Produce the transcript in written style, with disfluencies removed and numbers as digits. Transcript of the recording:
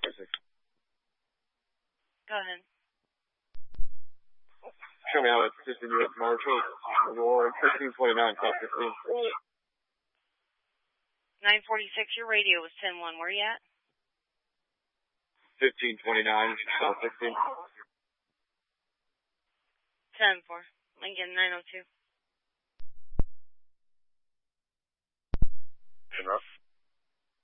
Go ahead. Show me how it's just in U.S. Marshal. War 1329, South 15. 946, your radio was 10-1. Where you at? 1529, South 16. 10-4. Lincoln 902. Interrupt.